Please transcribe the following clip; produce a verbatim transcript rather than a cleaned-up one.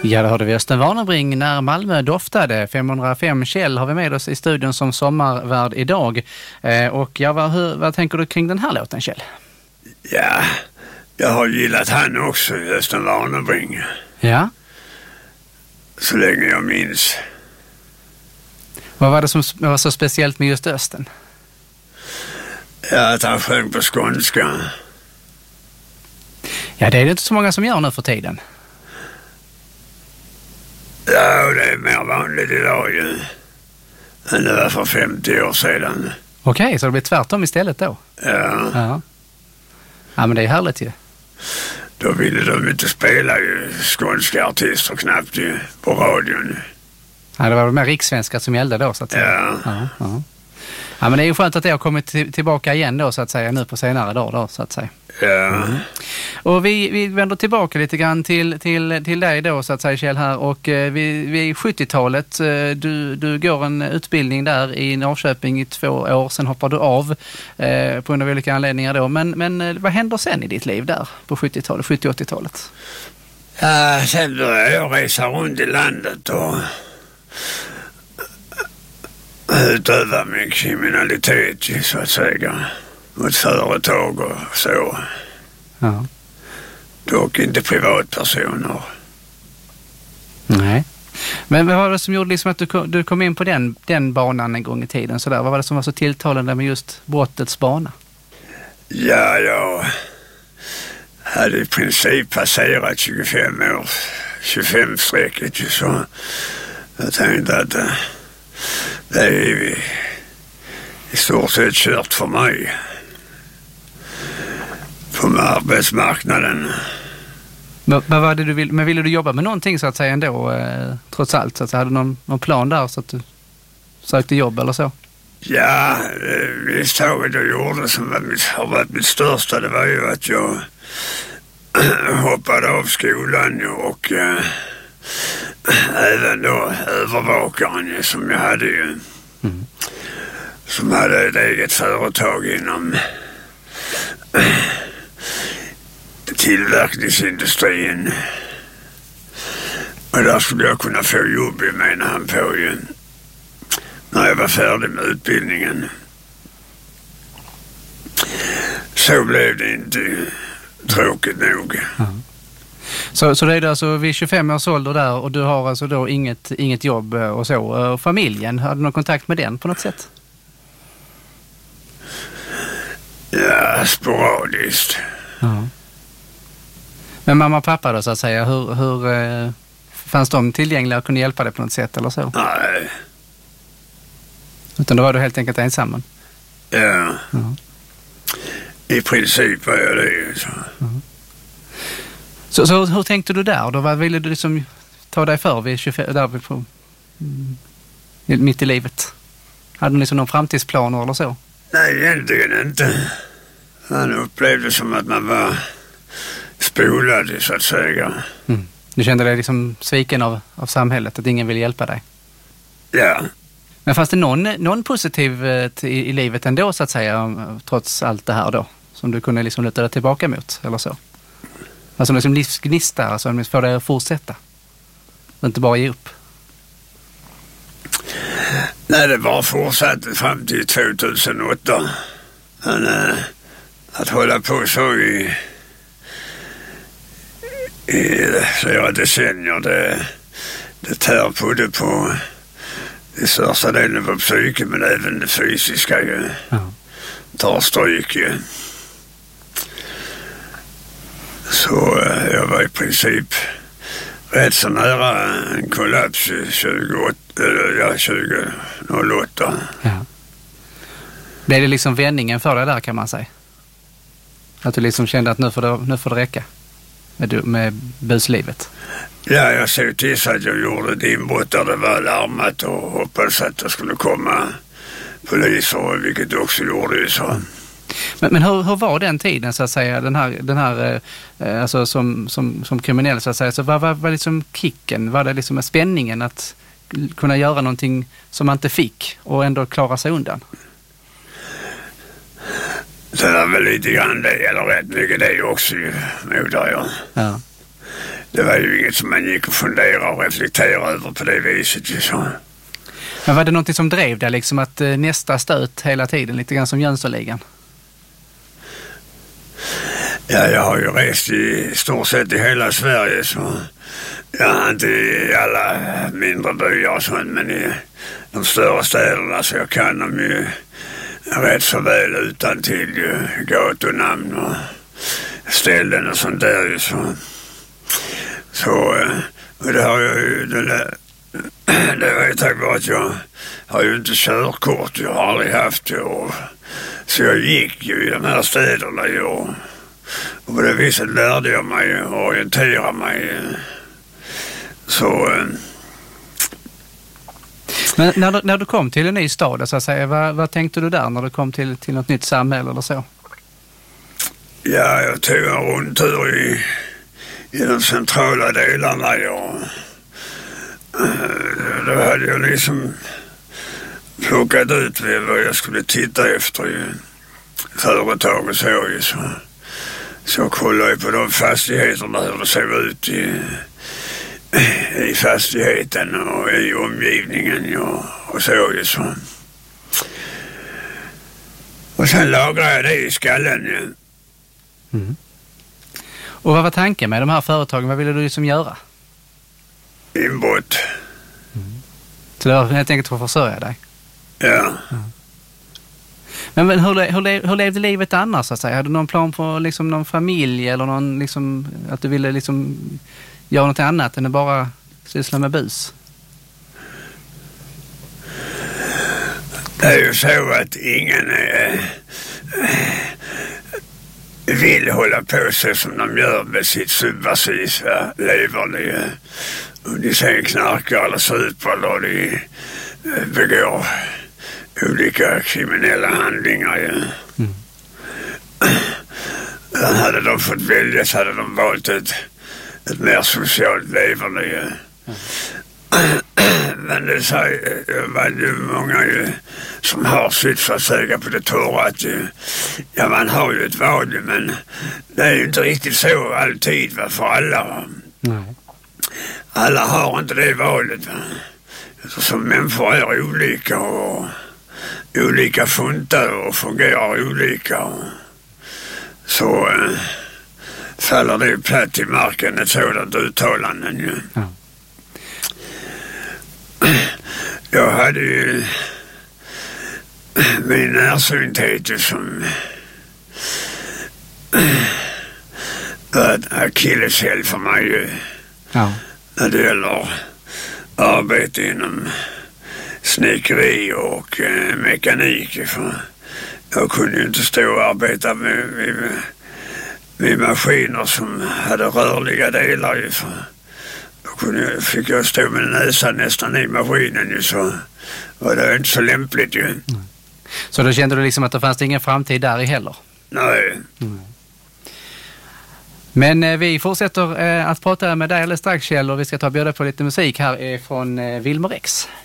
Ja, då hörde vi Östen Warnerbring när Malmö doftade. femhundrafem Kjell har vi med oss i studion som sommarvärd idag. Eh, och ja, vad, hur, vad tänker du kring den här låten, Kjell? Ja, jag har gillat han också, Östen Warnerbring. Ja. Så länge jag minns. Vad var det som var så speciellt med just Östen? Ja, att han sjöng på skånska. Ja, det är det inte så många som gör nu för tiden. Ja, det är mer vanligt idag ju. Än det var för femtio år sedan. Okej, okay, så det blir tvärtom istället då? Ja. Ja. Ja, men det är härligt ju. Då ville de inte spela ju skånska artister knappt ju på radion. Ja, det var väl mer rikssvenska som gällde då så att säga. Ja. Ja, ja. Ja, men det är ju skönt att det har kommit till, tillbaka igen då så att säga, nu på senare dag då så att säga. Ja. Mm. Och vi, vi vänder tillbaka lite grann till, till, till dig då så att säga, Kjell, här, och eh, vi, vi är sjuttiotalet, eh, du, du går en utbildning där i Norrköping i två år, sen hoppar du av eh, på grund av olika anledningar då, men, men eh, vad händer sen i ditt liv där på sjuttiotalet, sjuttio-åttiotalet? Ja, sen började jag resa runt i landet och utöva min kriminalitet så att säga mot företag och så. Ja. Dock inte privatpersoner. Nej. Men vad var det som gjorde liksom att du kom, du kom in på den, den banan en gång i tiden? Så där? Vad var det som var så tilltalande med just brottets bana? Ja, jag hade i princip passerat tjugofem år, tjugofem-strecket ju, så jag tänkte att det, det är i, i stort sett kört för mig på arbetsmarknaden. Men, vad var det du vill, men ville du jobba med någonting så att säga ändå, eh, trots allt? Så att, hade du någon, någon plan där så att du sökte jobb eller så? Ja, misstaget jag gjorde som var mitt, har varit mitt största, det var ju att jag hoppade av skolan och äh, även då övervakaren som jag hade ju, mm. som hade ett eget företag inom äh, tillverkningsindustrin. Och där skulle jag kunna få jobb, menar han på ju, när jag var färdig med utbildningen. Så blev det inte, tråkigt nog. Mm. Så, så det är alltså vid tjugofem års ålder där och du har alltså då inget, inget jobb och så. Och familjen, hade du någon kontakt med den på något sätt? Ja, sporadiskt. Mm. Men mamma och pappa då så att säga, hur, hur eh, fanns de tillgängliga och kunde hjälpa dig på något sätt eller så? Nej. Utan då var du helt enkelt ensam? Ja. Mm. I princip var jag det. Så. Mm. Så, så hur tänkte du där då? Vad ville du liksom ta dig för vid tjugofem, där på, mm, mitt i livet? Hade du liksom någon framtidsplaner eller så? Nej, egentligen inte. Man upplevde som att man var spolad så att säga. Mm. Du kände dig liksom sviken av, av samhället, att ingen vill hjälpa dig? Ja. Men fanns det någon, någon positiv i, i livet ändå så att säga, trots allt det här då, som du kunde liksom luta dig tillbaka mot eller så? Alltså liksom livsgnista, alltså att få dig att fortsätta och inte bara ge upp? Nej, det var fortsatt fram till tjugohundraåtta. Men äh, att hålla på så i, i flera decennier, det, det tär på det på det största delen på psyket, men även det fysiska ju. Ja. Tar stryk ju. Så äh, jag var i princip rätt så nära en kollaps tjugoåtta, eller ja, tjugohundraåtta. Ja. Blev det liksom vändningen för dig där kan man säga? Att du liksom kände att nu får det, nu får det räcka med, med buslivet? Ja, jag såg till så att jag gjorde ett inbrott där det var larmat och hoppades att det skulle komma poliser, vilket det också gjorde ju så. Men, men hur, hur var den tiden så att säga, den här, den här eh, alltså som, som, som kriminell så att säga, så vad var, var liksom kicken, var det liksom spänningen att kunna göra någonting som man inte fick och ändå klara sig undan? Så det var väl lite grann det, eller rätt mycket det också ju, modar jag. Ja. det var ju inget som man gick och funderade och reflekterade över på det viset. Ju så. Men var det någonting som drev det liksom att eh, nästa stöt hela tiden, lite grann som Jönssonligan? Ja, jag har ju rest i stort sett i hela Sverige, så ja, inte i alla mindre byar och sånt, men i de större städerna, så jag kan dem ju rätt så väl utan till ju, gatunamn och ställen och sånt där ju, så. Så, och det har jag ju, det, det var ju tack vare att jag har ju inte körkort, jag har aldrig haft det, och så jag gick ju i de här städerna ju, och, och på det viset lärde jag mig att orientera mig. Så... Men när du, när du kom till en ny stad, så att säga, vad, vad tänkte du där när du kom till, till något nytt samhälle eller så? Ja, jag tog en rundtur i, i de centrala delarna. Jag, då hade jag liksom plockat ut vad jag skulle titta efter i företag och så. Så, så kollade jag på de fastigheterna, hur det såg ut i, i fastigheten och i omgivningen och, och så. så. Och sen lagrade jag det i skallen. Ja. Mm. Och vad var tanken med de här företagen? Vad ville du liksom göra? Inbrott. Mm. Så det var helt enkelt för att försörja dig? Ja. Mm. Men, men hur, hur, hur levde livet annars, så att säga? Hade du någon plan på liksom, någon familj eller någon, liksom, att du ville liksom, göra något annat än att bara syssla med bus? Det är ju så att ingen äh, vill hålla på sig som de gör med sitt subversiva leverne. Om de sen knarkar eller super eller de äh, begår olika kriminella handlingar. Ja. Mm. Hade de fått välja så hade de valt ett, ett mer socialt leverne. Ja. Mm. Men det var ju många ju, som har sitt för att säga på det torra att ju, ja, man har ju ett val, men det är ju inte riktigt så alltid, va, för alla. Mm. Alla har inte det valet. Va? Eftersom människor är olika och olika funtar och fungerar olika. Och så äh, faller det platt i marken ett sådant uttalande. Ja. Mm. Jag hade ju min närsynthet som var ett akilleshäl för mig ju. Ja. När det gäller arbete inom snickeri och eh, mekanik. För jag kunde ju inte stå och arbeta med, med, med maskiner som hade rörliga delar ju, för då kunde, fick jag stå med näsan nästan i maskinen ju, så var det inte så lämpligt ju. Mm. Så då kände du liksom att det fanns ingen framtid där i heller? Nej. Mm. Men eh, vi fortsätter eh, att prata med dig alldeles strax, Kjell, och vi ska ta bjuda på lite musik här från eh, Wilmer X.